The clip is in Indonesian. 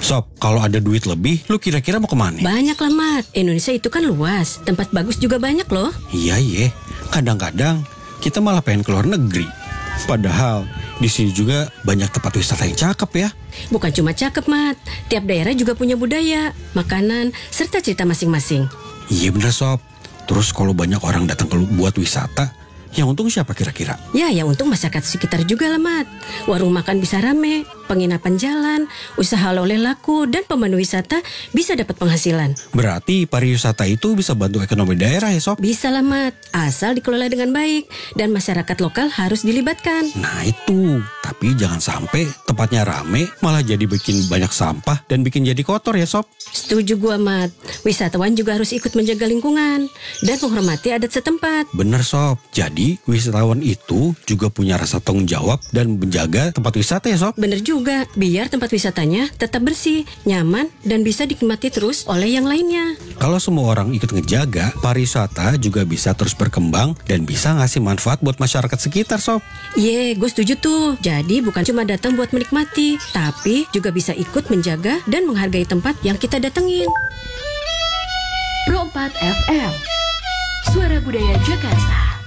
Sob, kalau ada duit lebih, lu kira-kira mau kemana? Banyak lah, Mat. Indonesia itu kan luas. Tempat bagus juga banyak loh. Iya, kadang-kadang kita malah pengen keluar negeri. Padahal di sini juga banyak tempat wisata yang cakep ya. Bukan cuma cakep, Mat. Tiap daerah juga punya budaya, makanan, serta cerita masing-masing. Iya bener, Sob. Terus kalau banyak orang datang buat wisata, yang untung siapa kira-kira? Ya, yang untung masyarakat sekitar juga lah, Mat. Warung makan bisa rame, penginapan jalan, usaha oleh laku, dan pemandu wisata bisa dapat penghasilan. Berarti pariwisata itu bisa bantu ekonomi daerah ya, Sob? Bisa lah, Mat. Asal dikelola dengan baik, dan masyarakat lokal harus dilibatkan. Nah itu, tapi jangan sampai tempatnya rame, malah jadi bikin banyak sampah dan bikin jadi kotor ya, Sob? Setuju gua, Mat. Wisatawan juga harus ikut menjaga lingkungan dan menghormati adat setempat. Bener, Sob. Jadi wisatawan itu juga punya rasa tanggung jawab dan menjaga tempat wisata ya, Sob? Bener juga, biar tempat wisatanya tetap bersih, nyaman, dan bisa dinikmati terus oleh yang lainnya. Kalau semua orang ikut ngejaga, pariwisata juga bisa terus berkembang dan bisa ngasih manfaat buat masyarakat sekitar, Sob. Gue setuju tuh. Jadi bukan cuma datang buat menikmati, tapi juga bisa ikut menjaga dan menghargai tempat yang kita datengin. Pro 4 FM, Suara Budaya Jakarta.